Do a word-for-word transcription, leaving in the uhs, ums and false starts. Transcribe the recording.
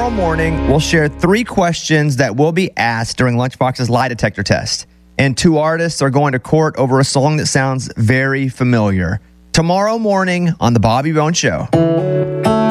tomorrow morning, we'll share three questions that will be asked during Lunchbox's lie detector test. And two artists are going to court over a song that sounds very familiar. Tomorrow morning on The Bobby Bones Show.